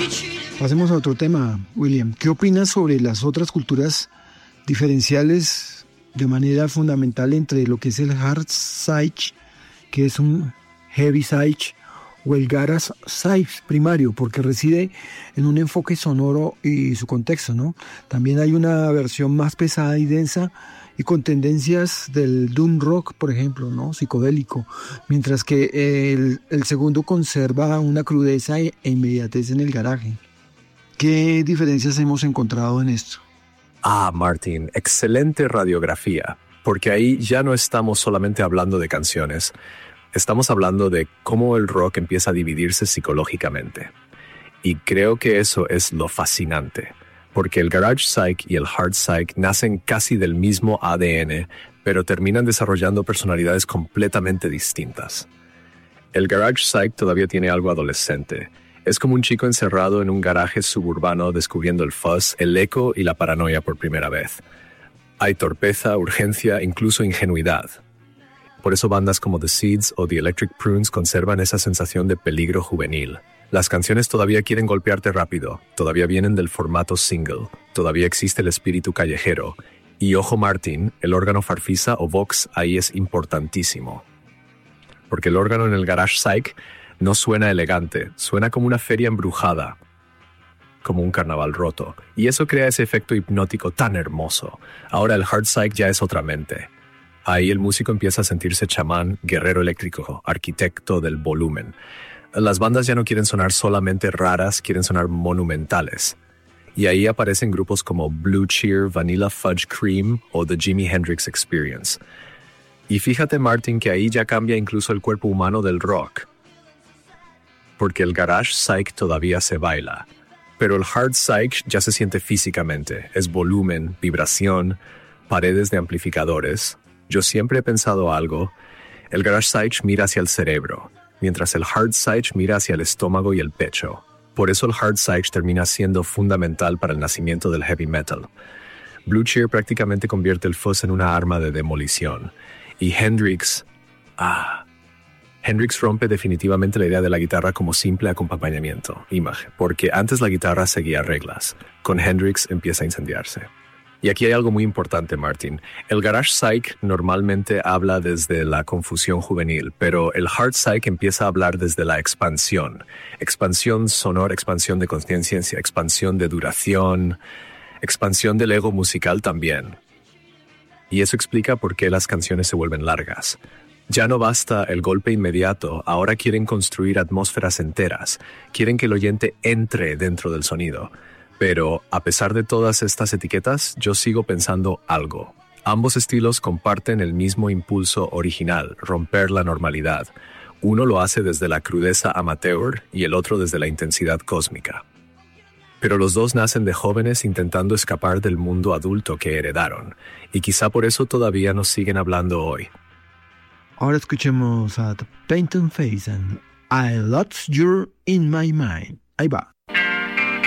Pasemos a otro tema, William. ¿Qué opinas sobre las otras culturas diferenciales de manera fundamental entre lo que es el hard psych, que es un heavy psych, o el garage psych primario, porque reside en un enfoque sonoro y su contexto, ¿no? También hay una versión más pesada y densa y con tendencias del doom rock, por ejemplo, ¿no? Psicodélico, mientras que el segundo conserva una crudeza e inmediatez en el garaje. ¿Qué diferencias hemos encontrado en esto? Martín, excelente radiografía, porque ahí ya no estamos solamente hablando de canciones, estamos hablando de cómo el rock empieza a dividirse psicológicamente. Y creo que eso es lo fascinante, porque el garage psych y el hard psych nacen casi del mismo ADN, pero terminan desarrollando personalidades completamente distintas. El garage psych todavía tiene algo adolescente. Es como un chico encerrado en un garaje suburbano descubriendo el fuzz, el eco y la paranoia por primera vez. Hay torpeza, urgencia, incluso ingenuidad. Por eso bandas como The Seeds o The Electric Prunes conservan esa sensación de peligro juvenil. Las canciones todavía quieren golpearte rápido, todavía vienen del formato single, todavía existe el espíritu callejero. Y ojo Martin, el órgano farfisa o Vox ahí es importantísimo. Porque el órgano en el garage psych no suena elegante, suena como una feria embrujada, como un carnaval roto. Y eso crea ese efecto hipnótico tan hermoso. Ahora el hard psych ya es otra mente. Ahí el músico empieza a sentirse chamán, guerrero eléctrico, arquitecto del volumen. Las bandas ya no quieren sonar solamente raras, quieren sonar monumentales. Y ahí aparecen grupos como Blue Cheer, Vanilla Fudge Cream o The Jimi Hendrix Experience. Y fíjate, Martin, que ahí ya cambia incluso el cuerpo humano del rock. Porque el garage psych todavía se baila. Pero el hard psych ya se siente físicamente. Es volumen, vibración, paredes de amplificadores. Yo siempre he pensado algo. El garage psych mira hacia el cerebro, mientras el hard psych mira hacia el estómago y el pecho. Por eso el hard psych termina siendo fundamental para el nacimiento del heavy metal. Blue Cheer prácticamente convierte el fuzz en una arma de demolición. Y Hendrix... Hendrix rompe definitivamente la idea de la guitarra como simple acompañamiento, imagen, porque antes la guitarra seguía reglas. Con Hendrix empieza a incendiarse. Y aquí hay algo muy importante, Martin. El garage psych normalmente habla desde la confusión juvenil, pero el hard psych empieza a hablar desde la expansión. Expansión sonora, expansión de conciencia, expansión de duración, expansión del ego musical también. Y eso explica por qué las canciones se vuelven largas. Ya no basta el golpe inmediato, ahora quieren construir atmósferas enteras, quieren que el oyente entre dentro del sonido. Pero, a pesar de todas estas etiquetas, yo sigo pensando algo. Ambos estilos comparten el mismo impulso original, romper la normalidad. Uno lo hace desde la crudeza amateur y el otro desde la intensidad cósmica. Pero los dos nacen de jóvenes intentando escapar del mundo adulto que heredaron, y quizá por eso todavía nos siguen hablando hoy. Ahora escuchemos a The Painted Face and I Lost You in My Mind. Ahí va.